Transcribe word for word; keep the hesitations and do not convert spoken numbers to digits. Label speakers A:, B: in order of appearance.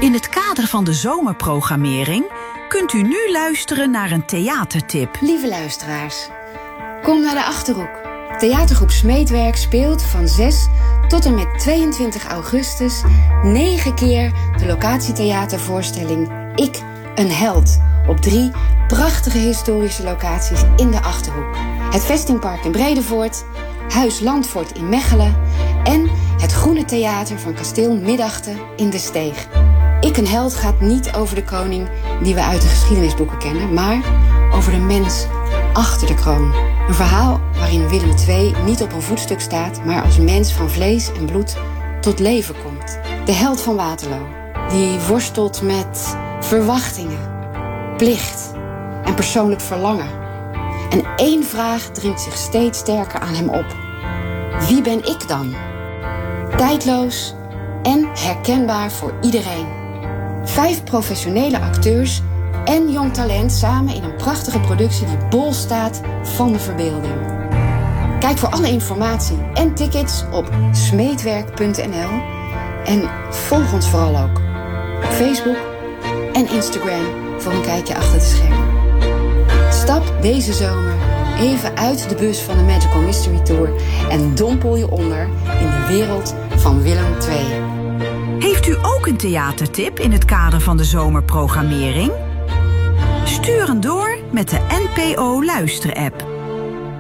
A: In het kader van de zomerprogrammering kunt u nu luisteren naar een theatertip.
B: Lieve luisteraars, kom naar de Achterhoek. Theatergroep Smeetwerk speelt van zes tot en met tweeëntwintig augustus... negen keer de locatietheatervoorstelling Ik, een held... op drie prachtige historische locaties in de Achterhoek. Het Vestingpark in Bredevoort, Huis Landvoort in Mechelen... en het Groene Theater van Kasteel Middachten in de Steeg. Ik, een held gaat niet over de koning die we uit de geschiedenisboeken kennen... maar over de mens achter de kroon. Een verhaal waarin Willem de Tweede niet op een voetstuk staat... maar als mens van vlees en bloed tot leven komt. De held van Waterloo, die worstelt met verwachtingen, plicht en persoonlijk verlangen. En één vraag dringt zich steeds sterker aan hem op. Wie ben ik dan? Tijdloos en herkenbaar voor iedereen. Vijf professionele acteurs en jong talent samen in een prachtige productie die bol staat van de verbeelding. Kijk voor alle informatie en tickets op smeetwerk punt n l en volg ons vooral ook op Facebook en Instagram voor een kijkje achter de schermen. Stap deze zomer even uit de bus van de Magical Mystery Tour en dompel je onder in de wereld van Willem de Tweede.
A: Heeft u ook een theatertip in het kader van de zomerprogrammering? Stuur hem door met de N P O Luister-app.